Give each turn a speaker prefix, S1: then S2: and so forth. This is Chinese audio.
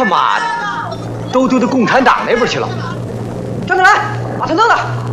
S1: 妈的，都丢到共产党那边去了。站起来，把他弄了。